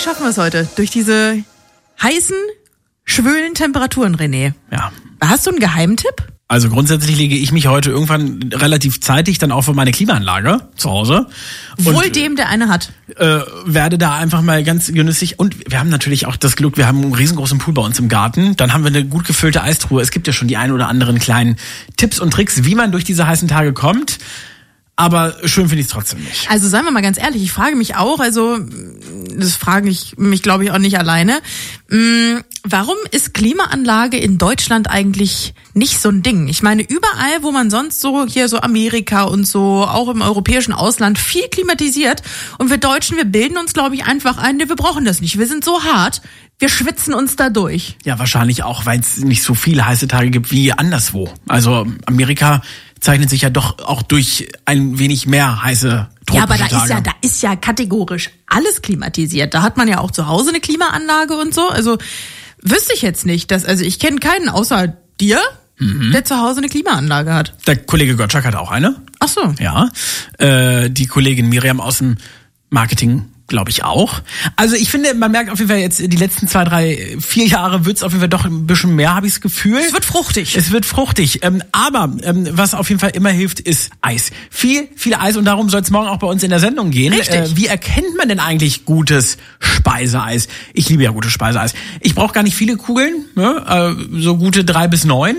schaffen wir es heute? Durch diese heißen, schwülen Temperaturen, René. Ja. Hast du einen Geheimtipp? Also grundsätzlich lege ich mich heute irgendwann relativ zeitig dann auch für meine Klimaanlage zu Hause. Wohl dem, der eine hat. Werde da einfach mal ganz genüsslich. Und wir haben natürlich auch das Glück, wir haben einen riesengroßen Pool bei uns im Garten. Dann haben wir eine gut gefüllte Eistruhe. Es gibt ja schon die ein oder anderen kleinen Tipps und Tricks, wie man durch diese heißen Tage kommt. Aber schön finde ich es trotzdem nicht. Also seien wir mal ganz ehrlich, ich frage mich auch, also das frage ich mich, glaube ich, auch nicht alleine. Warum ist Klimaanlage in Deutschland eigentlich nicht so ein Ding? Ich meine, überall, wo man sonst so, hier so Amerika und so, auch im europäischen Ausland, viel klimatisiert. Und wir Deutschen, wir bilden uns, glaube ich, einfach ein, wir brauchen das nicht. Wir sind so hart, wir schwitzen uns da durch. Ja, wahrscheinlich auch, weil es nicht so viele heiße Tage gibt wie anderswo. Also Amerika zeichnet sich ja doch auch durch ein wenig mehr heiße tropische Ja, aber Tage. da ist ja kategorisch alles klimatisiert. Da hat man ja auch zu Hause eine Klimaanlage und so. Also wüsste ich jetzt nicht, also ich kenne keinen außer dir, der zu Hause eine Klimaanlage hat. Der Kollege Gottschalk hat auch eine. Ach so. Ja. Die Kollegin Miriam aus dem Marketing, glaube ich auch. Also ich finde, man merkt auf jeden Fall jetzt die letzten 2, 3, 4 Jahre wird's auf jeden Fall doch ein bisschen mehr, habe ich das Gefühl. Es wird fruchtig. Es wird fruchtig. Aber was auf jeden Fall immer hilft, ist Eis. Viel Eis und darum soll es morgen auch bei uns in der Sendung gehen. Richtig. Wie erkennt man denn eigentlich gutes Speiseeis? Ich liebe ja gutes Speiseeis. Ich brauche gar nicht viele Kugeln, ne? So gute 3 bis 9.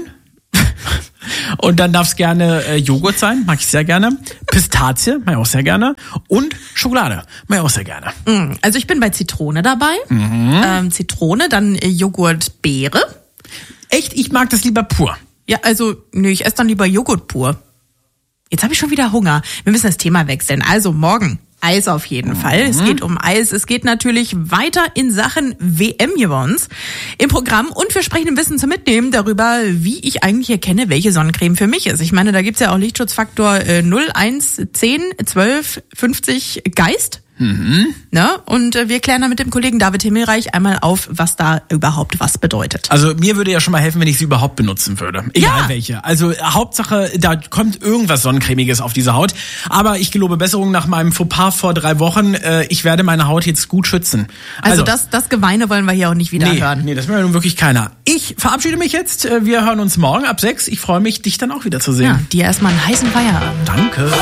Und dann darf es gerne Joghurt sein, mag ich sehr gerne. Pistazie, mag ich auch sehr gerne. Und Schokolade, mag ich auch sehr gerne. Also ich bin bei Zitrone dabei. Zitrone, dann Joghurt, Beere. Echt, ich mag das lieber pur. Ja, also, nö, ich esse dann lieber Joghurt pur. Jetzt habe ich schon wieder Hunger. Wir müssen das Thema wechseln. Also morgen Eis auf jeden Fall. Es geht um Eis. Es geht natürlich weiter in Sachen WM hier bei uns im Programm. Und wir sprechen ein bisschen zum Mitnehmen darüber, wie ich eigentlich erkenne, welche Sonnencreme für mich ist. Ich meine, da gibt's ja auch Lichtschutzfaktor 0, 1, 10, 12, 50 Geist. Ne? Und wir klären da mit dem Kollegen David Himmelreich einmal auf, was da überhaupt was bedeutet. Also mir würde ja schon mal helfen, wenn ich sie überhaupt benutzen würde. Egal welche. Also Hauptsache, da kommt irgendwas Sonnencremiges auf diese Haut. Aber ich gelobe Besserung nach meinem Fauxpas vor 3 Wochen. Ich werde meine Haut jetzt gut schützen. Also das Geweine wollen wir hier auch nicht wieder hören. Nee, das will ja nun wirklich keiner. Ich verabschiede mich jetzt. Wir hören uns morgen ab 6. Ich freue mich, dich dann auch wieder zu sehen. Ja, dir erstmal einen heißen Feierabend. Danke.